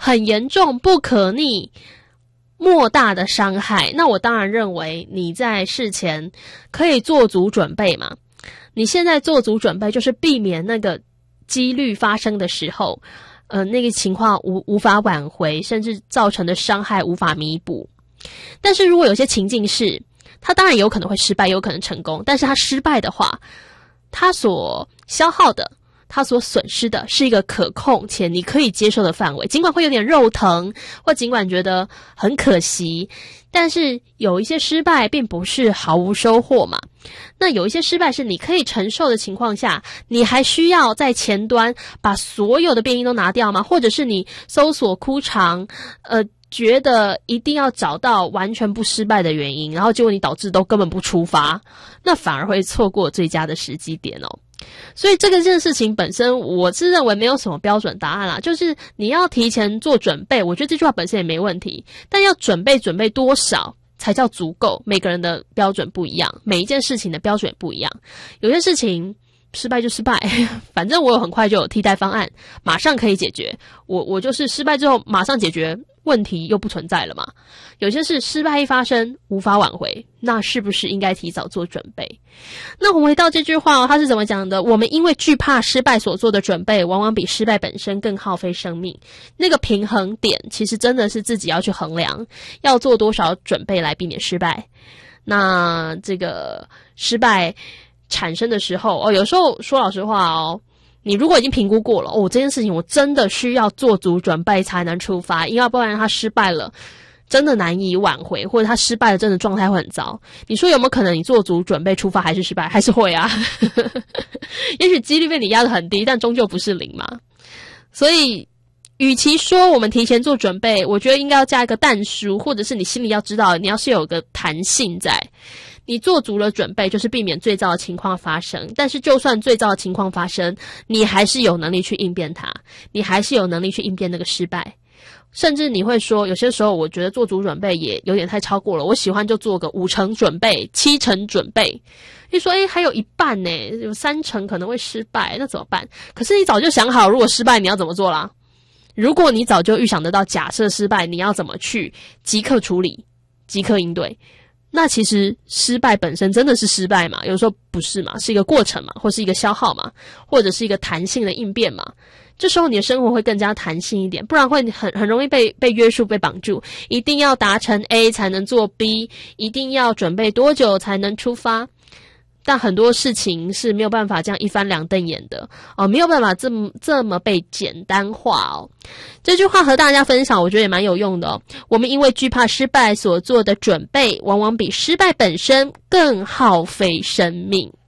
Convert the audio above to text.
很严重、不可逆、莫大的伤害，那我当然认为你在事前可以做足准备嘛。你现在做足准备，就是避免那个几率发生的时候，那个情况无法挽回，甚至造成的伤害无法弥补。但是如果有些情境是，它当然有可能会失败，有可能成功，但是它失败的话，它所消耗的，它所损失的是一个可控且你可以接受的范围，尽管会有点肉疼，或尽管觉得很可惜，但是有一些失败并不是毫无收获嘛。那有一些失败是你可以承受的情况下，你还需要在前端把所有的变因都拿掉吗？或者是你搜索枯肠，觉得一定要找到完全不失败的原因，然后结果你导致都根本不出发，那反而会错过最佳的时机点哦。所以这件事情本身，我是认为没有什么标准答案啦，就是你要提前做准备，我觉得这句话本身也没问题，但要准备多少才叫足够，每个人的标准不一样，每一件事情的标准也不一样，有些事情失败就失败，反正我很快就有替代方案，马上可以解决，我就是失败之后马上解决，问题又不存在了嘛。有些事失败一发生无法挽回，那是不是应该提早做准备？那我们回到这句话它是怎么讲的？我们因为惧怕失败所做的准备，往往比失败本身更耗费生命。那个平衡点其实真的是自己要去衡量，要做多少准备来避免失败。那这个失败产生的时候有时候说老实话你如果已经评估过了这件事情我真的需要做足准备才能出发，因为不然他失败了真的难以挽回，或者他失败了真的状态会很糟。你说有没有可能你做足准备出发还是失败？还是会啊也许几率被你压得很低，但终究不是零嘛。所以与其说我们提前做准备，我觉得应该要加一个但书，或者是你心里要知道你要是有个弹性在，你做足了准备就是避免最糟的情况发生，但是就算最糟的情况发生，你还是有能力去应变它，你还是有能力去应变那个失败。甚至你会说有些时候我觉得做足准备也有点太超过了，我喜欢就做个5成准备7成准备，你说还有一半有3成可能会失败，那怎么办？可是你早就想好如果失败你要怎么做啦。如果你早就预想得到假设失败你要怎么去即刻处理即刻应对，那其实失败本身真的是失败嘛？有时候不是嘛，是一个过程嘛，或是一个消耗嘛，或者是一个弹性的应变嘛。这时候你的生活会更加弹性一点，不然会很容易被约束被绑住，一定要达成 A 才能做 B， 一定要准备多久才能出发。但很多事情是没有办法这样一翻两瞪眼的没有办法这么被简单化这句话和大家分享，我觉得也蛮有用的我们因为惧怕失败所做的准备，往往比失败本身更耗费生命。